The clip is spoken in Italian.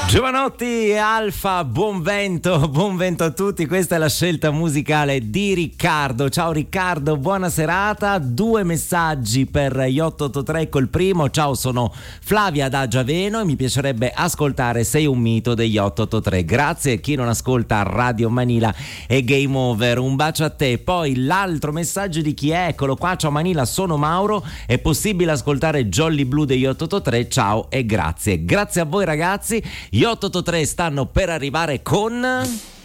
Giovanotti e Alfa, buon vento a tutti. Questa è la scelta musicale di Riccardo. Ciao Riccardo, buona serata. 2 messaggi per gli 883 col primo. Ciao, sono Flavia da Giaveno e mi piacerebbe ascoltare Sei un mito degli 883. Grazie. Chi non ascolta Radio Manila e Game Over, un bacio a te. Poi l'altro messaggio di chi è? Eccolo qua. Ciao Manila, sono Mauro. È possibile ascoltare Jolly Blue degli 883? Ciao e grazie. Grazie a voi ragazzi. Gli 883 stanno per arrivare con...